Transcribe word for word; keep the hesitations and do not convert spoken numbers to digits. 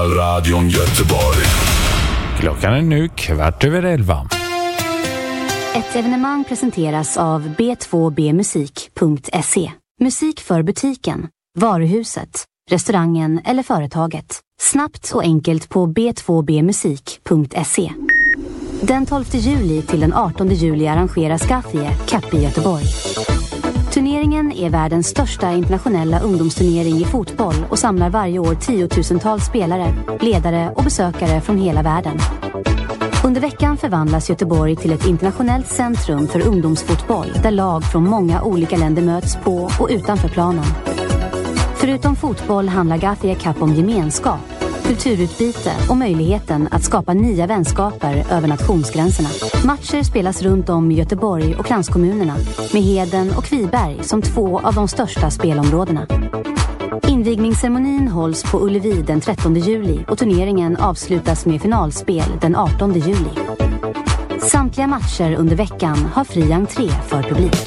Studentradion Göteborg. Klockan är nu kvart över elva. Ett evenemang presenteras av b två b musik punkt se. Musik för butiken, varuhuset, restaurangen eller företaget. Snabbt och enkelt på b två b musik punkt se. Den tolfte juli till den artonde juli arrangeras Gathie Cup i Göteborg. Turneringen är världens största internationella ungdomsturnering i fotboll och samlar varje år tiotusentals spelare, ledare och besökare från hela världen. Under veckan förvandlas Göteborg till ett internationellt centrum för ungdomsfotboll där lag från många olika länder möts på och utanför planen. Förutom fotboll handlar Gathie Cup om gemenskap, kulturutbyte och möjligheten att skapa nya vänskaper över nationsgränserna. Matcher spelas runt om i Göteborg och kranskommunerna med Heden och Kviberg som två av de största spelområdena. Invigningsceremonin hålls på Ullevi den trettonde juli och turneringen avslutas med finalspel den artonde juli. Samtliga matcher under veckan har fri entré för publik.